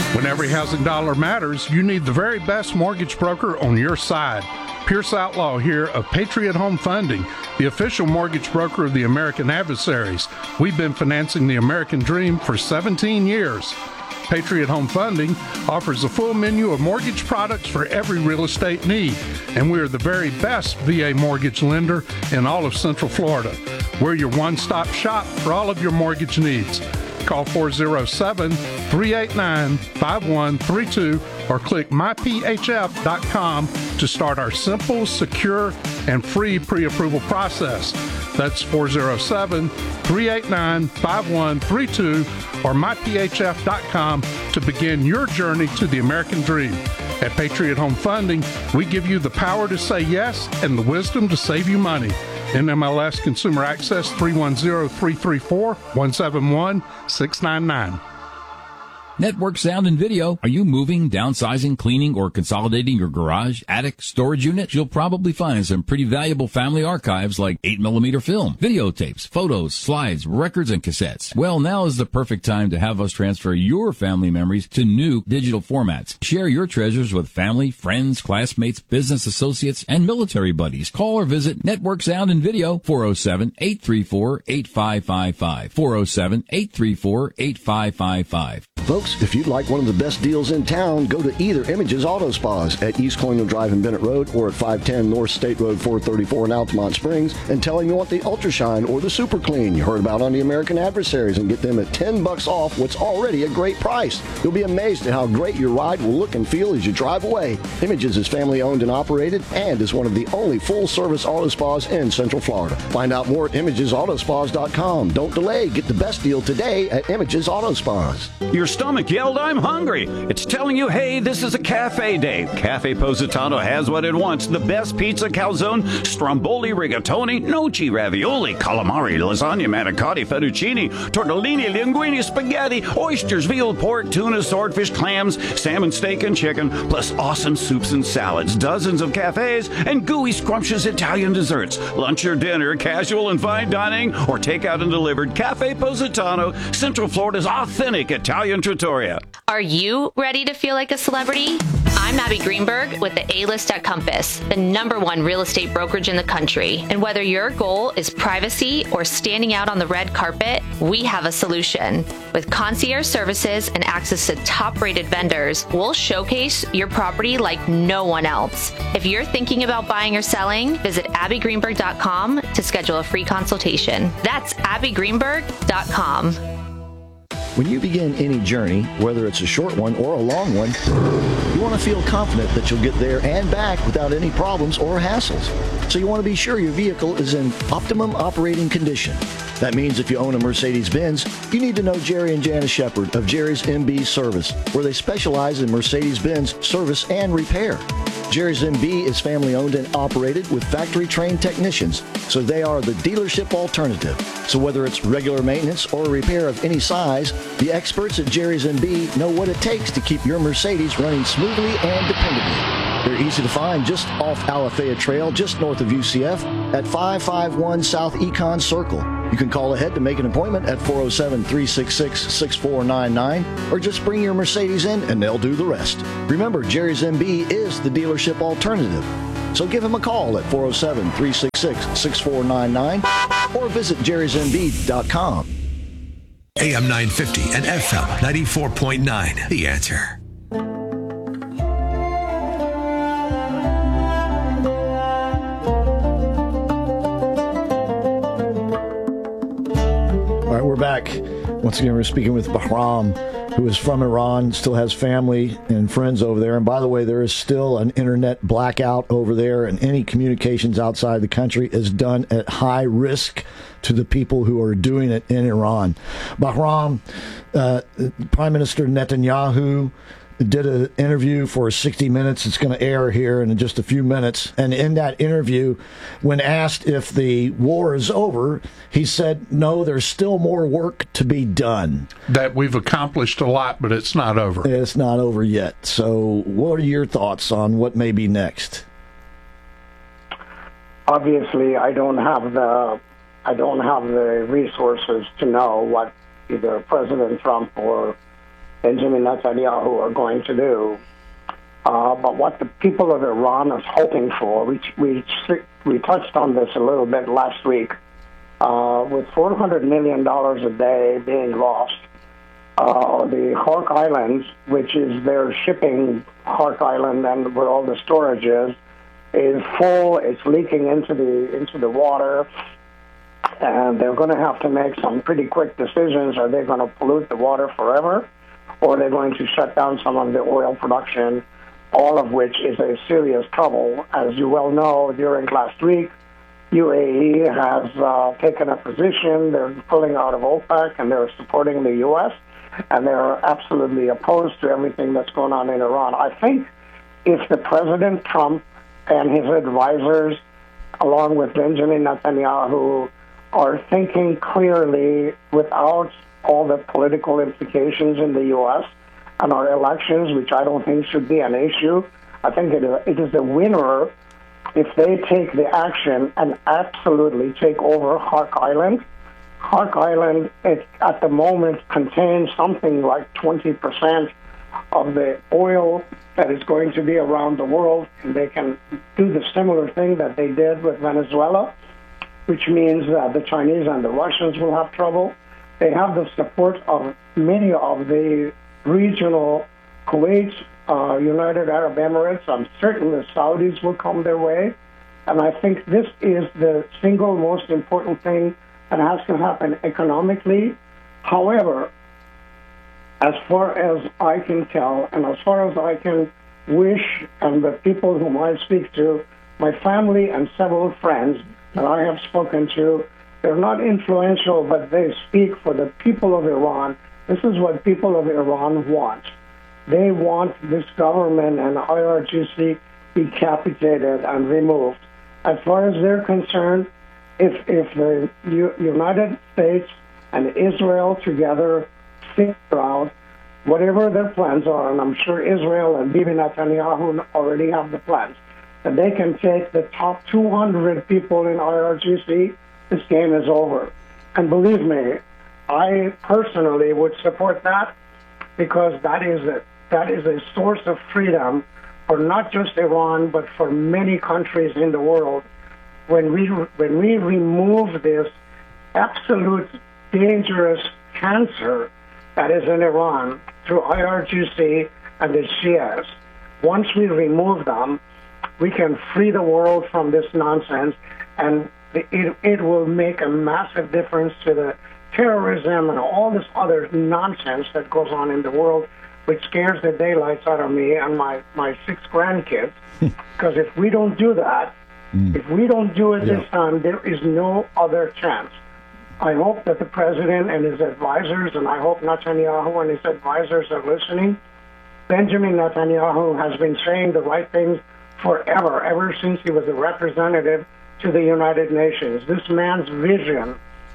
When every housing dollar matters, you need the very best mortgage broker on your side. Pierce Outlaw here of Patriot Home Funding, the official mortgage broker of the American Adversaries. We've been financing the American dream for 17 years. Patriot Home Funding offers a full menu of mortgage products for every real estate need, and we are the very best VA mortgage lender in all of Central Florida. We're your one-stop shop for all of your mortgage needs. Call 407-389-5132 or click myphf.com to start our simple, secure, and free pre-approval process. That's 407-389-5132 or myphf.com to begin your journey to the American dream. At Patriot Home Funding, we give you the power to say yes and the wisdom to save you money. NMLS Consumer Access 310-334-171-699. Network Sound and Video. Are you moving, downsizing, cleaning, or consolidating your garage, attic, storage unit? You'll probably find some pretty valuable family archives like 8mm film, videotapes, photos, slides, records, and cassettes. Well, now is the perfect time to have us transfer your family memories to new digital formats. Share your treasures with family, friends, classmates, business associates, and military buddies. Call or visit Network Sound and Video, 407-834-8555, 407-834-8555. Folks, if you'd like one of the best deals in town, go to either Images Auto Spas at East Colonial Drive in Bennett Road or at 510 North State Road 434 in Altamont Springs and tell them you want the Ultra Shine or the Super Clean you heard about on the American Adversaries and get them at $10 off what's already a great price. You'll be amazed at how great your ride will look and feel as you drive away. Images is family owned and operated and is one of the only full-service auto spas in Central Florida. Find out more at ImagesAutospas.com. Don't delay. Get the best deal today at Images Auto Spas. Your stomach yelled, "I'm hungry." It's telling you, hey, this is a cafe day. Cafe Positano has what it wants. The best pizza, calzone, stromboli, rigatoni, gnocchi, ravioli, calamari, lasagna, manicotti, fettuccine, tortellini, linguine, spaghetti, oysters, veal, pork, tuna, swordfish, clams, salmon, steak, and chicken, plus awesome soups and salads, dozens of cafes, and gooey, scrumptious Italian desserts. Lunch or dinner, casual and fine dining, or takeout and delivered. Cafe Positano, Central Florida's authentic Italian trattoria. Are you ready to feel like a celebrity? I'm Abby Greenberg with the A-List at Compass, the #1 real estate brokerage in the country. And whether your goal is privacy or standing out on the red carpet, we have a solution. With concierge services and access to top-rated vendors, we'll showcase your property like no one else. If you're thinking about buying or selling, visit abbygreenberg.com to schedule a free consultation. That's abbygreenberg.com. When you begin any journey, whether it's a short one or a long one, you want to feel confident that you'll get there and back without any problems or hassles. So you want to be sure your vehicle is in optimum operating condition. That means if you own a Mercedes-Benz, you need to know Jerry and Janice Shepard of Jerry's MB Service, where they specialize in Mercedes-Benz service and repair. Jerry's MB is family-owned and operated with factory-trained technicians, so they are the dealership alternative. So whether it's regular maintenance or repair of any size, the experts at Jerry's MB know what it takes to keep your Mercedes running smoothly and dependably. They're easy to find just off Alafaya Trail, just north of UCF, at 551 South Econ Circle. You can call ahead to make an appointment at 407-366-6499, or just bring your Mercedes in and they'll do the rest. Remember, Jerry's MB is the dealership alternative. So give him a call at 407-366-6499 or visit jerrysmb.com. AM 950 and FM 94.9, The Answer. All right, we're back. Once again, we're speaking with Bahram, who is from Iran, still has family and friends over there. And by the way, there is still an internet blackout over there, and any communications outside the country is done at high risk to the people who are doing it in Iran. Bahram, Prime Minister Netanyahu did an interview for 60 Minutes. It's going to air here in just a few minutes. And in that interview, when asked if the war is over, he said, no, there's still more work to be done. That we've accomplished a lot, but it's not over. It's not over yet. So what are your thoughts on what may be next? Obviously, I don't have the resources to know what either President Trump or Benjamin Netanyahu are going to do. But what the people of Iran is hoping for, we touched on this a little bit last week, with $400 million a day being lost, the Hark Islands, which is their shipping Hark Island and where all the storage is full. It's leaking into the water, and they're going to have to make some pretty quick decisions. Are they going to pollute the water forever, or are they going to shut down some of the oil production, all of which is a serious trouble? As you well know, during last week, UAE has taken a position. They're pulling out of OPEC, and they're supporting the U.S., and they're absolutely opposed to everything that's going on in Iran. I think if the President Trump and his advisors, along with Benjamin Netanyahu, are thinking clearly without all the political implications in the U.S. and our elections, which I don't think should be an issue, I think it is a winner if they take the action and absolutely take over Hark Island. Hark Island, at the moment, contains something like 20% of the oil that is going to be around the world, and they can do the similar thing that they did with Venezuela, which means that the Chinese and the Russians will have trouble. They have the support of many of the regional Kuwait, United Arab Emirates. I'm certain the Saudis will come their way. And I think this is the single most important thing that has to happen economically. However, as far as I can tell, and as far as I can wish, and the people whom I speak to, my family and several friends that I have spoken to, they're not influential, but they speak for the people of Iran. This is what people of Iran want. They want this government and IRGC decapitated and removed. As far as they're concerned, if the United States and Israel together figure out whatever their plans are, and I'm sure Israel and Bibi Netanyahu already have the plans, that they can take the top 200 people in IRGC, this game is over. And believe me, I personally would support that, because that is a source of freedom for not just Iran, but for many countries in the world. When we remove this absolute dangerous cancer that is in Iran through IRGC and the Shias, once we remove them, we can free the world from this nonsense, and it will make a massive difference to the terrorism and all this other nonsense that goes on in the world, which scares the daylights out of me and my 6 grandkids. Because if we don't do that, if we don't do it this time, there is no other chance. I hope that the president and his advisors, and I hope Netanyahu and his advisors are listening. Benjamin Netanyahu has been saying the right things forever, ever since he was a representative to the United Nations. This man's vision,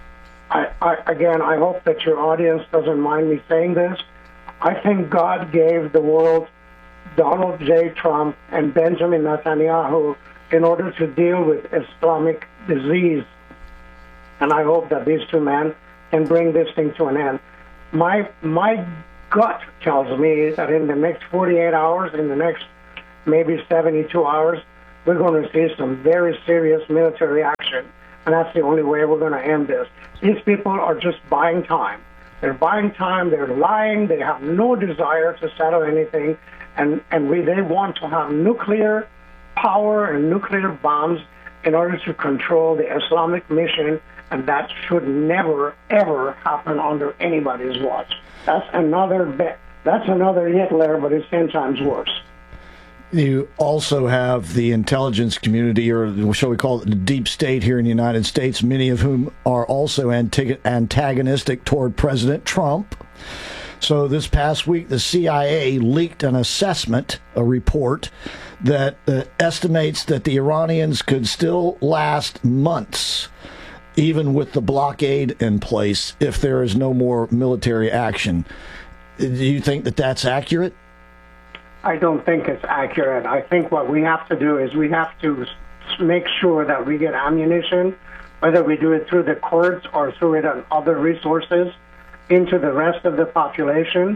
I hope that your audience doesn't mind me saying this. I think God gave the world Donald J. Trump and Benjamin Netanyahu in order to deal with Islamic disease. And I hope that these two men can bring this thing to an end. My gut tells me that in the next 48 hours, in the next maybe 72 hours, we're going to see some very serious military action. And that's the only way we're going to end this. These people are just buying time. They're buying time. They're lying. They have no desire to settle anything. And they want to have nuclear power and nuclear bombs in order to control the Islamic mission. And that should never, ever happen under anybody's watch. That's another Hitler, but it's 10 times worse. You also have the intelligence community, or shall we call it the deep state here in the United States, many of whom are also antagonistic toward President Trump. So this past week, the CIA leaked an assessment, a report, that estimates that the Iranians could still last months, even with the blockade in place, if there is no more military action. Do you think that that's accurate? I don't think it's accurate. I think what we have to do is we have to make sure that we get ammunition, whether we do it through the courts or through it on other resources, into the rest of the population.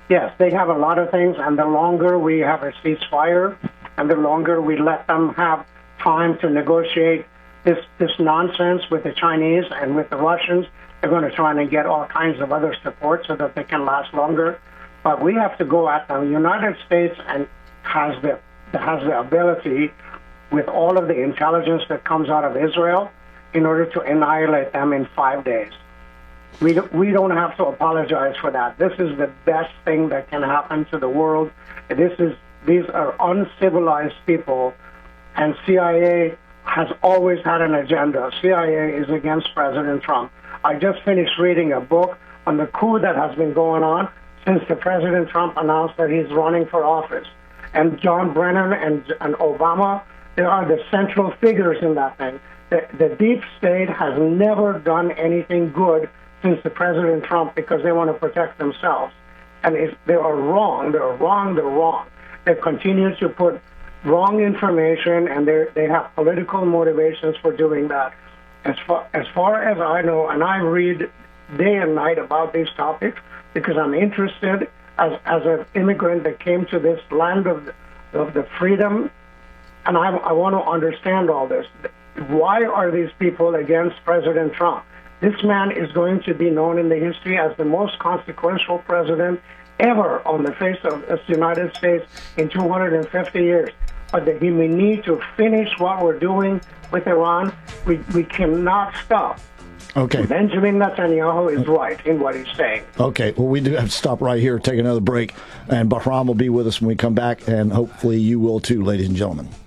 Yes, they have a lot of things, and the longer we have a ceasefire, and the longer we let them have time to negotiate this nonsense with the Chinese and with the Russians, they're going to try and get all kinds of other support so that they can last longer. But we have to go at them. The United States and has the ability, with all of the intelligence that comes out of Israel, in order to annihilate them in 5 days. We don't have to apologize for that. This is the best thing that can happen to the world. These are uncivilized people, and CIA has always had an agenda. CIA is against President Trump. I just finished reading a book on the coup that has been going on since the President Trump announced that he's running for office. And John Brennan and Obama, they are the central figures in that thing. The deep state has never done anything good since the President Trump because they want to protect themselves. And if they are wrong, they're wrong. They continue to put wrong information, and they have political motivations for doing that. As far as I know, and I read day and night about these topics because I'm interested as an immigrant that came to this land of the freedom, and I want to understand all this. Why are these people against President Trump? This man is going to be known in the history as the most consequential president ever on the face of the United States in 250 years. But we need to finish what we're doing with Iran. We cannot stop. Okay. Benjamin Netanyahu is right in what he's saying. Okay. Well, we do have to stop right here, take another break, and Bahram will be with us when we come back, and hopefully you will too, ladies and gentlemen.